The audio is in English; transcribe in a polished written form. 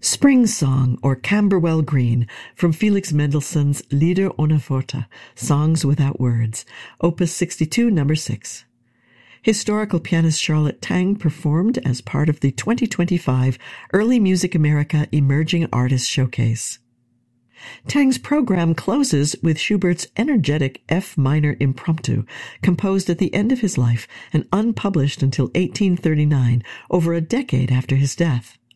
Spring Song, or Camberwell Green, from Felix Mendelssohn's Lieder ohne Worte, Songs Without Words, Opus 62, No. 6. Historical pianist Charlotte Tang performed as part of the 2025 Early Music America Emerging Artists Showcase. Tang's program closes with Schubert's energetic F minor impromptu, composed at the end of his life and unpublished until 1839, over a decade after his death.